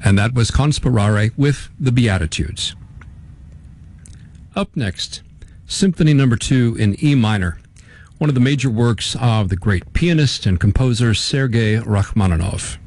And that was Conspirare with the Beatitudes. Up next, Symphony No. 2 in E minor, one of the major works of the great pianist and composer Sergei Rachmaninoff.